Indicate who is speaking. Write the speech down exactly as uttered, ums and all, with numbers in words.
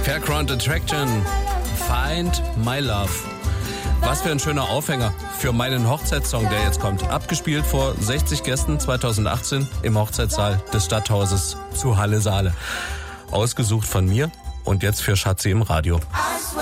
Speaker 1: Fairground Attraction, Find My Love. Was für ein schöner Aufhänger für meinen Hochzeitssong, der jetzt kommt. Abgespielt vor sechzig Gästen zweitausendachtzehn im Hochzeitssaal des Stadthauses zu Halle Saale. Ausgesucht von mir und jetzt für Schatzi im Radio.